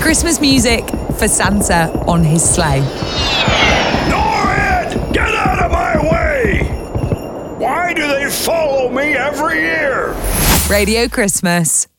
Christmas music for Santa on his sleigh. Norrid! Get out of my way! Why do they follow me every year? Radio Christmas.